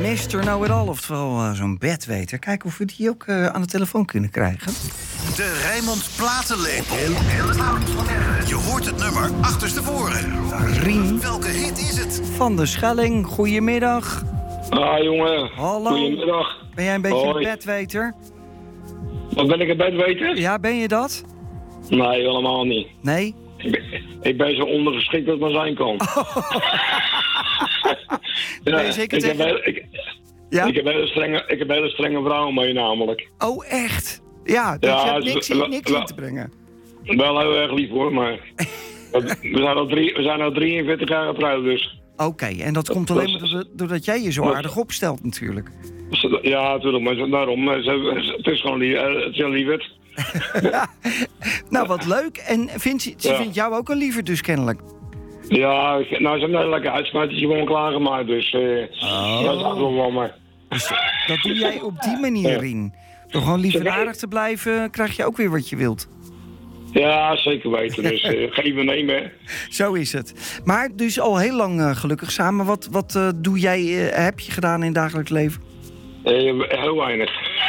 Mr. Know-it-all, oftewel zo'n bedweter. Kijken of we die ook aan de telefoon kunnen krijgen. De Rijnmond Platenlepel. Je hoort het nummer achterstevoren. Rien Welke hit is het? van de Schelling, goedemiddag. Ah, jongen. Hallo. Goedemiddag. Ben jij een beetje Hoi. een bedweter? Wat ben ik een bedweter? Ja, ben je dat? Nee, helemaal niet. Nee? Ik ben zo ondergeschikt als maar zijn kan. Ben je zeker ik, tegen- Ja? ik heb hele strenge vrouwen mee namelijk. Oh, echt? Ja, dus Ja, je hebt niks wel- in te brengen. Wel heel erg lief hoor, maar... we zijn al 43 jaar getrouwd dus. Oké, en dat komt alleen maar doordat jij je zo aardig opstelt natuurlijk. Ja, natuurlijk, maar daarom. Het is gewoon lief, het is een lieverd. Nou, wat leuk. En ze vindt jou ook een liever dus kennelijk. Ja, nou, ze hebben een lekker uitsmijtertje gewoon klaargemaakt, dus... Dat is ook wel maar. Dus dat doe jij op die manier, Rien. Door gewoon liefdadig te blijven, krijg je ook weer wat je wilt. Ja, zeker weten. Dus geef en nemen, hè. Zo is het. Maar dus al heel lang gelukkig samen. Wat doe jij, heb je gedaan in het dagelijks leven? Heel weinig.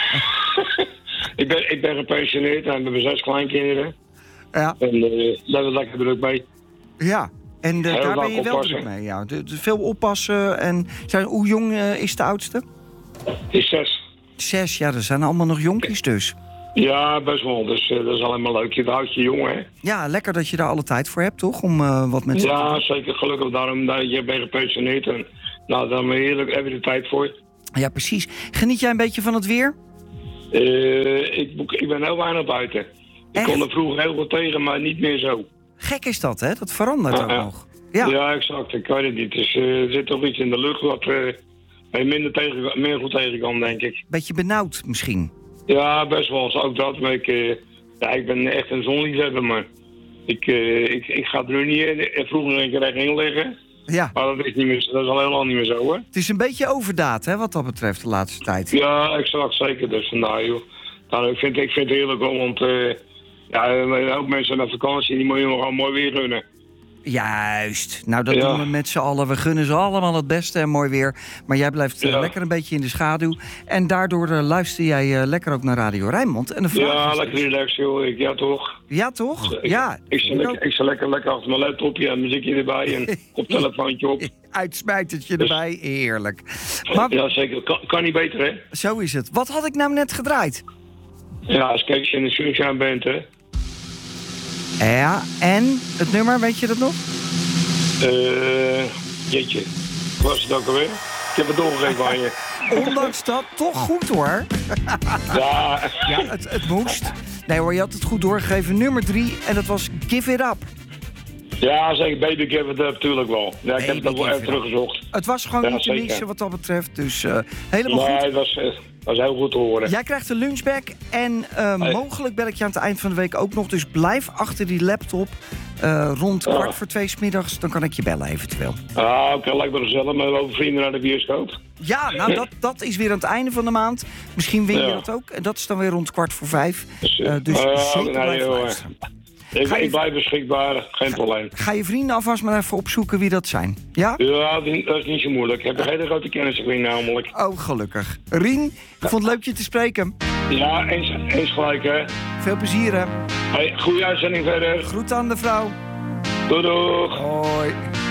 ik ben gepensioneerd en we hebben 6 kleinkinderen. Ja. En daar is lekker druk mee. Ja. En daar Heel ben je vaak wel oppassen. druk mee. Ja. Veel oppassen. En hoe jong is de oudste? Is 6. 6, ja, dat zijn allemaal nog jonkies dus. Ja, best wel. Dus dat is alleen maar leuk. Je houdt je jong, hè. Ja, lekker dat je daar alle tijd voor hebt, toch? Om wat met ze te Ja, doen. zeker. Gelukkig daarom dat je bent gepensioneerd. En nou, daar heerlijk heb je de tijd voor. Ja, precies. Geniet jij een beetje van het weer? Ik ben heel weinig buiten. Ik Echt? kon er vroeger heel goed tegen, maar niet meer zo. Gek is dat, hè? Dat verandert ook nog. Ja. Ja, exact. Ik weet het niet. Dus er zit toch iets in de lucht wat je minder goed tegen kan, denk ik. Beetje benauwd misschien. Ja, best wel. Ook dat. Maar ik ben echt een zonliefhebber, maar ik ga er nu niet in. Vroeger een keer echt in liggen. Ja. Maar dat is al helemaal niet meer zo, hoor. Het is een beetje overdaad, hè, wat dat betreft, de laatste tijd. Ja, exact. Zeker. Dus vandaar, joh. Nou, ik vind het heerlijk, hoor. Want ook mensen naar vakantie, die moet je nog gewoon mooi weer gunnen. Juist. Nou, dat Ja. doen we met z'n allen. We gunnen ze allemaal het beste en mooi weer. Maar jij blijft lekker een beetje in de schaduw. En daardoor luister jij lekker ook naar Radio Rijnmond. En de vraag Ja, is lekker dus- relaxed, joh. Ja, toch? Ja, toch? Ja. Ik zit lekker achter mijn laptopje en muziekje erbij en koptelefoontje op. Uitsmijtertje Dus- erbij. Heerlijk. Maar Ja, zeker. Kan niet beter, hè? zo is het. Wat had ik nou net gedraaid? Ja, als Kees in de Sunshine bent, hè? Ja, en het nummer, weet je dat nog? Jeetje. Wat was het ook alweer? Ik heb het doorgegeven aan je. Ondanks dat, toch goed hoor. Ja, Ja, het moest. Nee hoor, je had het goed doorgegeven. Nummer 3, en dat was Give It Up. ja, zeker. Baby Give It Up, natuurlijk wel. Ja, ik heb het ook wel Baby even Give It Up. teruggezocht. Het was gewoon Ja, niet te zeker. missen wat dat betreft. Dus helemaal Nee, goed. het was heel goed te horen. Jij krijgt een lunchbag. En mogelijk bel ik je aan het eind van de week ook nog. Dus blijf achter die laptop. Rond 1:15 's middags. Dan kan ik je bellen eventueel. Ah, oké, lijkt me gezellig. Maar we over vrienden naar de bioscoop. Ja, nou dat is weer aan het einde van de maand. Misschien win je Ja. dat ook. En dat is dan weer rond 4:15. Dus, Dus zeker nee, blijven joh. luisteren. Ik blijf beschikbaar, geen probleem. Ga je vrienden alvast maar even opzoeken wie dat zijn. Ja? Ja, dat is niet zo moeilijk. Ik heb een hele grote kennisvriend namelijk. Oh, gelukkig. Rien, ik vond het leuk je te spreken. Ja, eens gelijk, hè. Veel plezier, hè. Hey, goede uitzending verder. Groet aan de vrouw. Doei, doei. Hoi.